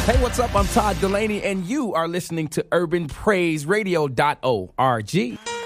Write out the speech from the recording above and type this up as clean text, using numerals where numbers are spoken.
Hey, what's up? I'm Todd Delaney, and you are listening to UrbanPraiseRadio.org.